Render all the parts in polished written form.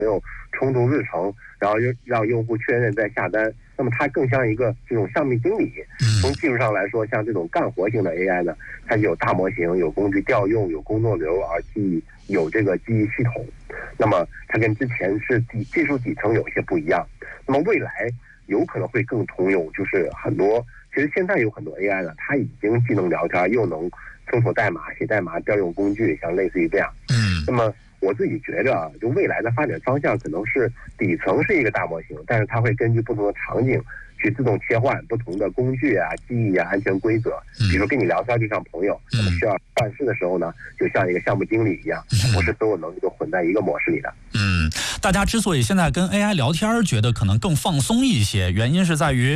没有冲突日程，然后让用户确认再下单。那么它更像一个这种项目经理。从技术上来说，像这种干活型的 AI 呢，它有大模型、有工具调用、有工作流，而且有这个记忆系统。那么它跟之前是技术底层有一些不一样。那么未来有可能会更通用，就是很多其实现在有很多 AI 呢，它已经既能聊天又能搜索代码、写代码、调用工具，像类似于这样。那么我自己觉着啊，就未来的发展方向可能是底层是一个大模型，但是它会根据不同的场景去自动切换不同的工具啊、记忆啊、安全规则。比如说跟你聊天就像朋友，那么需要办事的时候呢，就像一个项目经理一样，不是所有能力都混在一个模式里的。 大家之所以现在跟 AI 聊天觉得可能更放松一些，原因是在于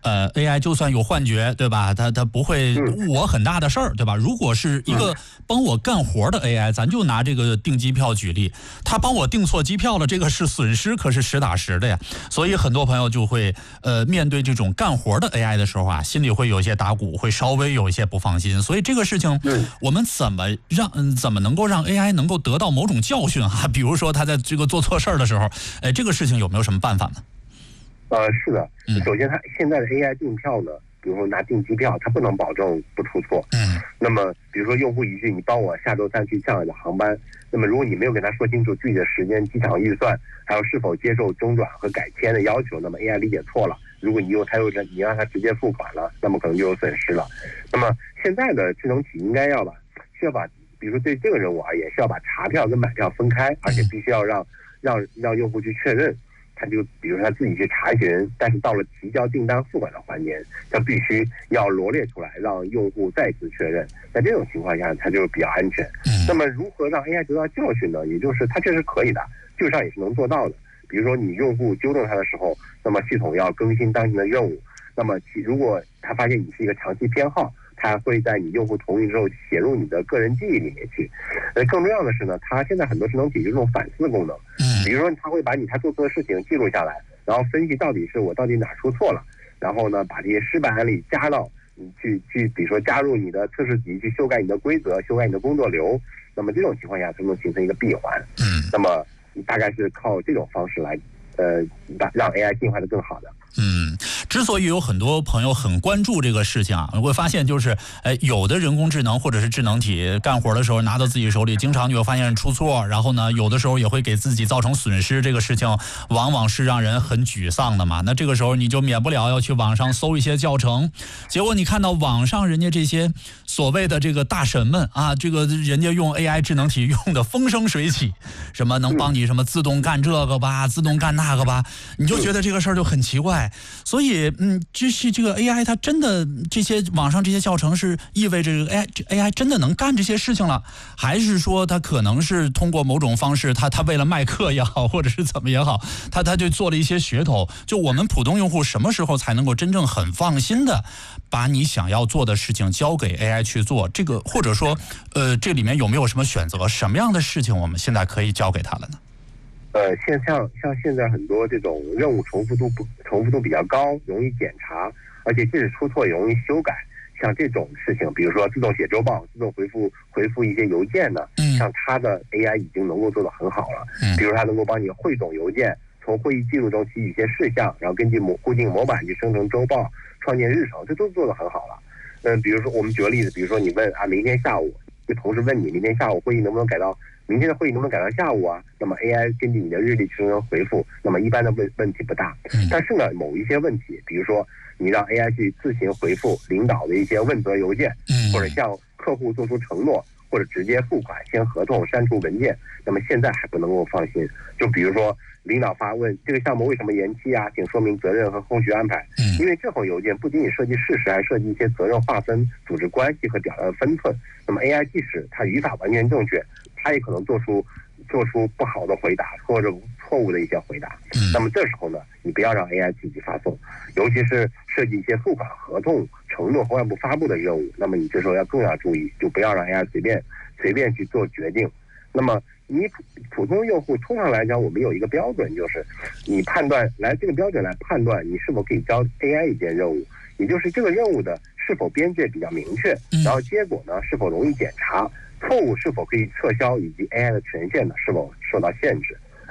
AI 就算有幻觉，对吧，它不会误我很大的事儿，对吧？如果是一个帮我干活的 AI，咱就拿这个订机票举例，他帮我订错机票了，这个是损失，可是实打实的呀。所以很多朋友就会面对这种干活的 AI 的时候啊，心里会有一些打鼓，会稍微有一些不放心。所以这个事情我们怎么能够让 AI 能够得到某种教训啊？比如说他在这个做错事儿的时候，这个事情有没有什么办法呢？ 是的，首先它现在的 AI 订票呢，比如说拿订机票，它不能保证不出错。那么比如说用户一句你帮我下周3去上海的航班，那么如果你没有跟他说清楚具体的时间、机场预算，还有是否接受中转和改签的要求，那么 AI 理解错了，如果你让他直接付款了，那么可能就有损失了。那么现在的智能体应该需要把，比如说对这个任务而言，需要把查票跟买票分开，而且必须要让用户去确认。他就比如说他自己去查询，但是到了提交订单付款的环节，他必须要罗列出来，让用户再次确认。在这种情况下，它就比较安全。那么如何让 AI 得到教训呢？也就是它确实可以的，技术上也是能做到的。比如说你用户纠正它的时候，那么系统要更新当前的任务。那么如果他发现你是一个长期偏好，它会在你用户同意之后写入你的个人记忆里面去。更重要的是呢，它现在很多智能体有这种反思功能。比如说他会把他做错的事情记录下来，然后分析到底哪出错了，然后呢把这些失败案例加到你去比如说加入你的测试集，去修改你的规则，修改你的工作流。那么这种情况下才能形成一个闭环。那么你大概是靠这种方式来让 AI 进化的更好的。 之所以有很多朋友很关注这个事情啊，我会发现就是有的人工智能或者是智能体干活的时候拿到自己手里，经常你会发现出错，然后呢有的时候也会给自己造成损失，这个事情往往是让人很沮丧的嘛。那这个时候你就免不了要去网上搜一些教程，结果你看到网上人家这些所谓的这个大神们啊，这个人家用 AI 智能体用的风生水起，什么能帮你什么自动干这个吧，自动干那个吧，你就觉得这个事儿就很奇怪。所以就是这个 AI 它真的这些网上这些教程是意味着 AI 真的能干这些事情了，还是说它可能是通过某种方式，它为了卖课也好，或者是怎么也好，它就做了一些噱头。就我们普通用户什么时候才能够真正很放心的把你想要做的事情交给 AI 去做？这个或者说这里面有没有什么选择？什么样的事情我们现在可以交给它了呢？ 像现在很多这种任务重复度比较高，容易检查，而且即使出错也容易修改。像这种事情，比如说自动写周报、自动回复一些邮件呢，像它的 AI 已经能够做得很好了。比如它能够帮你汇总邮件，从会议记录中提取一些事项，然后根据固定模板去生成周报、创建日程，这都做得很好了。比如说我们举个例子，比如说你问明天下午，就同事问你明天下午会议能不能改到明天的会议能不能改到下午啊？那么 AI 根据你的日历去生成回复，那么一般的问题不大。但是呢，某一些问题，比如说你让 AI 去自行回复领导的一些问责邮件，或者向客户做出承诺，或者直接付款、签合同、删除文件，那么现在还不能够放心。就比如说领导发问这个项目为什么延期啊？请说明责任和后续安排。因为这封邮件不仅仅涉及事实，还涉及一些责任划分、组织关系和表达的分寸。那么 AI 即使它语法完全正确，它也可能做出不好的回答或者错误的一些回答。那么这时候呢，你不要让 AI 自己发送，尤其是涉及一些付款合同、承诺和外部发布的任务，那么你这时候更要注意，就不要让 AI 随便去做决定。那么你普通用户通常来讲，我们有一个标准，就是你这个标准来判断你是否可以交 AI 一件任务，也就是这个任务的是否边界比较明确，然后结果呢是否容易检查，错误是否可以撤销，以及 AI 的权限呢是否受到限制。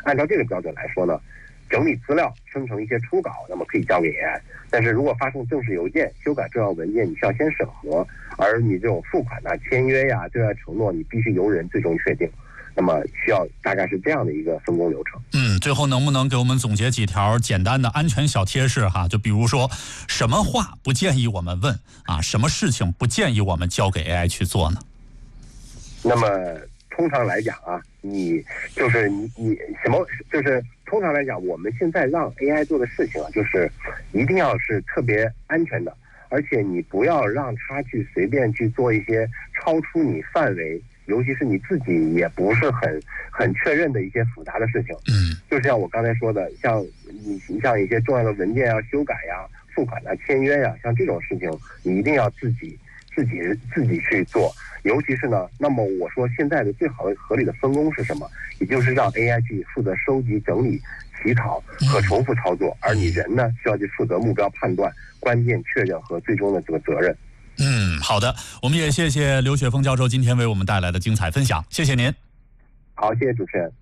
按照这个标准来说呢，整理资料、生成一些初稿，那么可以交给 AI。但是如果发送正式邮件、修改重要文件，你需要先审核，而你这种付款签约对外承诺，你必须由人最终确定。那么需要大概是这样的一个分工流程。 最后能不能给我们总结几条简单的安全小贴士哈？就比如说，什么话不建议我们问啊？什么事情不建议我们交给 AI 去做呢？ 那么通常来讲你什么就是通常来讲，我们现在让 AI 做的事情就是一定要是特别安全的，而且你不要让它去随便去做一些超出你范围，尤其是你自己也不是很确认的一些复杂的事情。就像我刚才说的，像一些重要的文件修改付款签约像这种事情，你一定要自己去做。尤其是呢，那么我说现在的最好的合理的分工是什么？也就是让 AI 去负责收集、整理、起草和重复操作，而你人呢需要去负责目标判断、关键确认和最终的这个责任。 好的，我们也谢谢刘雪峰教授今天为我们带来的精彩分享，谢谢您。 好，谢谢主持人。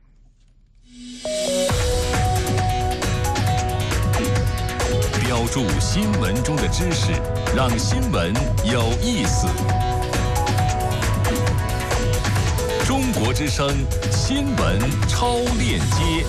标注新闻中的知识，让新闻有意思。中国之声新闻超链接。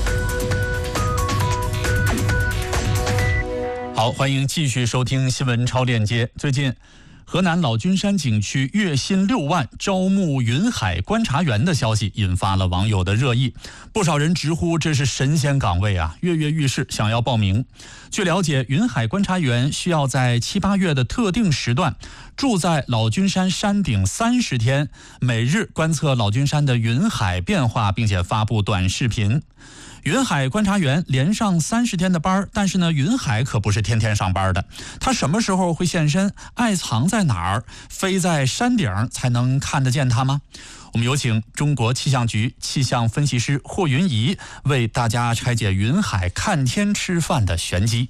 好，欢迎继续收听新闻超链接。最近，河南老君山景区月薪6万招募云海观察员的消息引发了网友的热议，不少人直呼这是神仙岗位跃跃欲试，想要报名。据了解，云海观察员需要在7、8月的特定时段住在老君山山顶30天，每日观测老君山的云海变化，并且发布短视频。云海观察员连上30天的班，但是呢，云海可不是天天上班的。他什么时候会现身？爱藏在哪儿？非在山顶才能看得见他吗？我们有请中国气象局气象分析师霍云怡为大家拆解云海看天吃饭的玄机。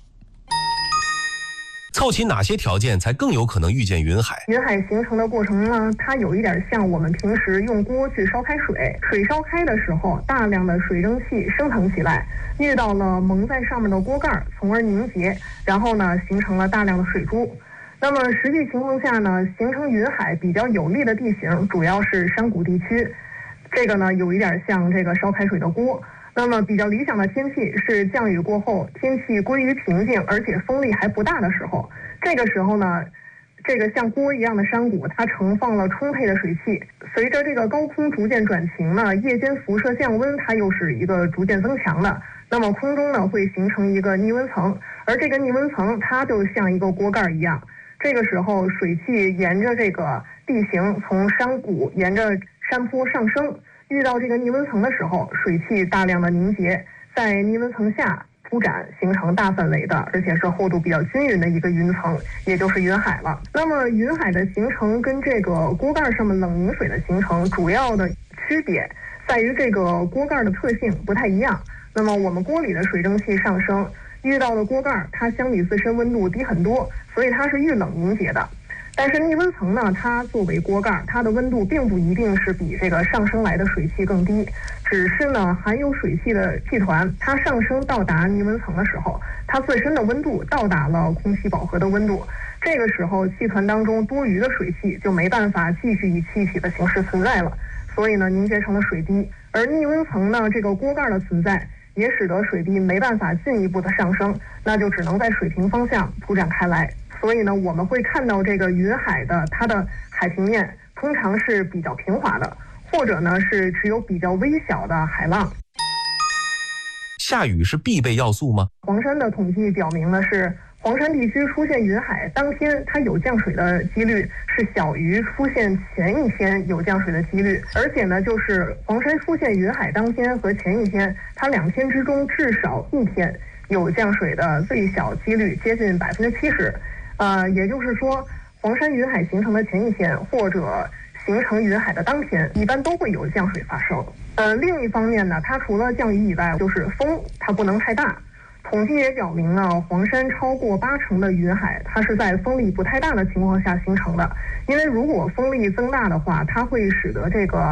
凑齐哪些条件才更有可能遇见云海？ 云海形成的过程呢，它有一点像我们平时用锅去烧开水，水烧开的时候，大量的水蒸气升腾起来，遇到了蒙在上面的锅盖，从而凝结，然后呢，形成了大量的水珠。那么实际情况下呢，形成云海比较有利的地形主要是山谷地区，这个呢有一点像这个烧开水的锅。那么比较理想的天气是降雨过后，天气归于平静，而且风力还不大的时候。这个时候呢，这个像锅一样的山谷，它盛放了充沛的水汽。随着这个高空逐渐转晴呢，夜间辐射降温，它又是一个逐渐增强的。那么空中呢会形成一个逆温层，而这个逆温层它就像一个锅盖一样。这个时候水汽沿着这个地形从山谷沿着山坡上升。遇到这个逆温层的时候，水汽大量的凝结，在逆温层下铺展，形成大范围的，而且是厚度比较均匀的一个云层，也就是云海了。那么云海的形成跟这个锅盖上面冷凝水的形成主要的区别在于这个锅盖的特性不太一样。那么我们锅里的水蒸气上升，遇到的锅盖它相比自身温度低很多，所以它是遇冷凝结的。但是逆温层呢，它作为锅盖，它的温度并不一定是比这个上升来的水汽更低，只是呢含有水汽的气团，它上升到达逆温层的时候，它自身的温度到达了空气饱和的温度，这个时候气团当中多余的水汽就没办法继续以气体的形式存在了，所以呢凝结成了水滴。而逆温层呢，这个锅盖的存在也使得水滴没办法进一步的上升，那就只能在水平方向铺展开来。所以呢，我们会看到这个云海的它的海平面通常是比较平滑的，或者呢是只有比较微小的海浪。 下雨是必备要素吗？ 黄山的统计表明呢，是黄山地区出现云海当天它有降水的几率是小于出现前一天有降水的几率，而且呢就是黄山出现云海当天和前一天，它2天之中至少1天有降水的最小几率接近70%。也就是说，黄山云海形成的前一天或者形成云海的当天，一般都会有降水发生。另一方面呢，它除了降雨以外，就是风它不能太大。统计也表明呢，黄山超过80%的云海，它是在风力不太大的情况下形成的。因为如果风力增大的话，它会使得这个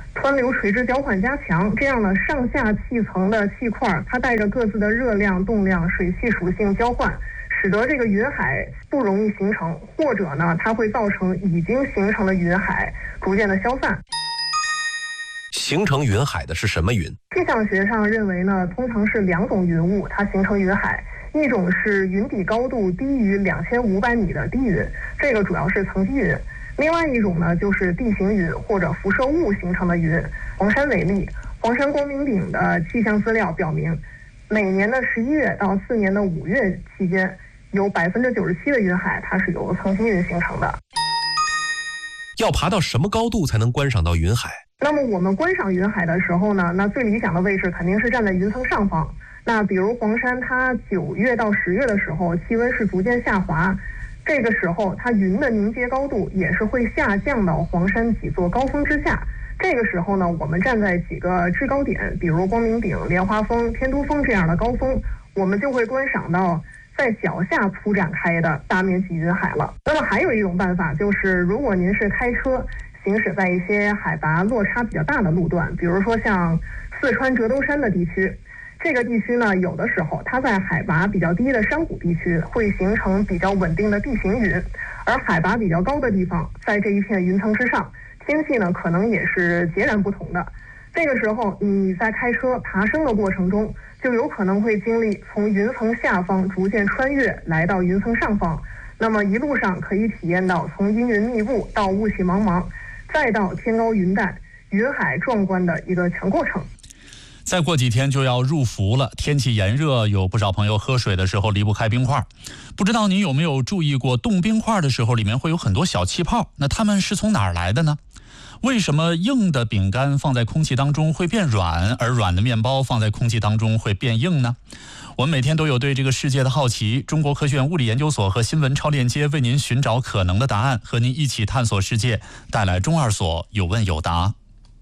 湍流垂直交换加强，这样呢，上下气层的气块它带着各自的热量、动量、水汽属性交换，使得这个云海不容易形成，或者呢，它会造成已经形成的云海逐渐的消散。 形成云海的是什么云？ 气象学上认为呢，通常是2种云雾它形成云海，一种是云底高度低于2500米的低云，这个主要是层积云。另外一种呢，就是地形云或者辐射雾形成的云。黄山为例，黄山光明顶的气象资料表明，每年的11月到4年的5月期间，有97%的云海它是由层积云形成的。 要爬到什么高度才能观赏到云海？ 那么我们观赏云海的时候呢，那最理想的位置肯定是站在云层上方。那比如黄山，它9月到10月的时候，气温是逐渐下滑。这个时候，它云的凝结高度也是会下降到黄山几座高峰之下。这个时候呢，我们站在几个制高点，比如光明顶、莲花峰、天都峰这样的高峰，我们就会观赏到在脚下铺展开的大面积云海了。那么还有一种办法，就是如果您是开车行驶在一些海拔落差比较大的路段，比如说像四川折兜山的地区，这个地区呢，有的时候它在海拔比较低的山谷地区会形成比较稳定的地形云，而海拔比较高的地方，在这一片云层之上，天气呢可能也是截然不同的。这个时候你在开车爬升的过程中，就有可能会经历从云层下方逐渐穿越来到云层上方，那么一路上可以体验到从阴云密布到雾气茫茫，再到天高云淡、云海壮观的一个全过程。 再过几天就要入伏了，天气炎热，有不少朋友喝水的时候离不开冰块。不知道您有没有注意过，冻冰块的时候里面会有很多小气泡，那它们是从哪儿来的呢？为什么硬的饼干放在空气当中会变软，而软的面包放在空气当中会变硬呢？我们每天都有对这个世界的好奇，中国科学院物理研究所和新闻超链接为您寻找可能的答案，和您一起探索世界，带来中二所有问有答。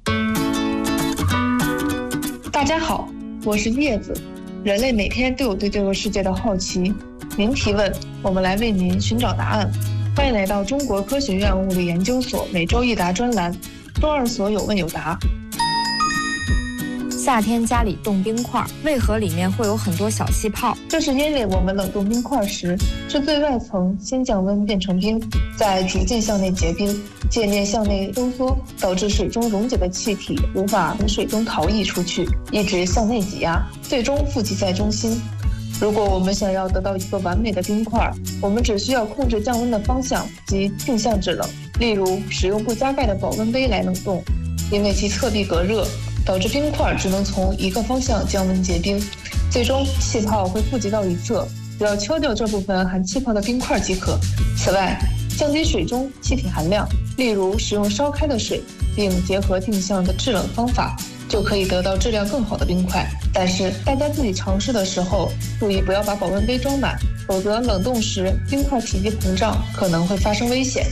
大家好，我是叶子。人类每天都有对这个世界的好奇，您提问，我们来为您寻找答案。欢迎来到中国科学院物理研究所每周一答专栏，中二所有问有答。 夏天家里冻冰块，为何里面会有很多小气泡？ 这是因为我们冷冻冰块时，是最外层先降温变成冰，再逐渐向内结冰，界面向内收缩，导致水中溶解的气体无法从水中逃逸出去，一直向内挤压，最终富集在中心。如果我们想要得到一个完美的冰块，我们只需要控制降温的方向及定向制冷，例如使用不加盖的保温杯来冷冻，因为其侧壁隔热，导致冰块只能从一个方向降温结冰，最终气泡会富集到一侧，只要敲掉这部分含气泡的冰块即可。此外，降低水中气体含量，例如使用烧开的水，并结合定向的制冷方法，就可以得到质量更好的冰块。但是大家自己尝试的时候，注意不要把保温杯装满，否则冷冻时冰块体积膨胀，可能会发生危险。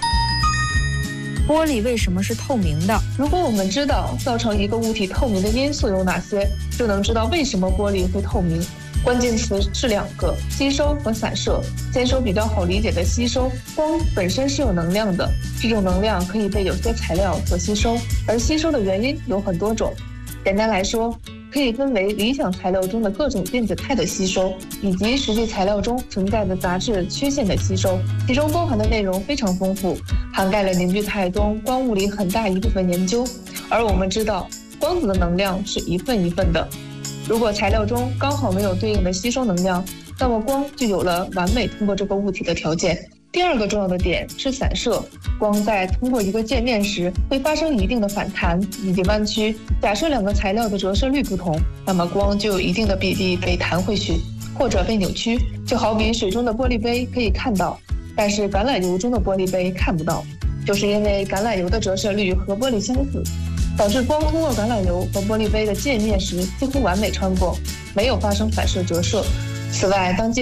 玻璃为什么是透明的？ 如果我们知道造成一个物体透明的因素有哪些，就能知道为什么玻璃会透明。关键词是2个：吸收和散射。先说比较好理解的吸收，光本身是有能量的，这种能量可以被有些材料所吸收，而吸收的原因有很多种。简单来说，可以分为理想材料中的各种电子态的吸收，以及实际材料中存在的杂质缺陷的吸收，其中包含的内容非常丰富，涵盖了凝聚态中光物理很大一部分研究。而我们知道，光子的能量是一份一份的，如果材料中刚好没有对应的吸收能量，那么光就有了完美通过这个物体的条件。第2个重要的点是散射，光在通过一个界面时会发生一定的反弹以及弯曲。假设2个材料的折射率不同，那么光就有一定的比例被弹回去或者被扭曲。就好比水中的玻璃杯可以看到，但是橄榄油中的玻璃杯看不到，就是因为橄榄油的折射率和玻璃相似，导致光通过橄榄油和玻璃杯的界面时几乎完美穿过，没有发生反射折射。此外，当界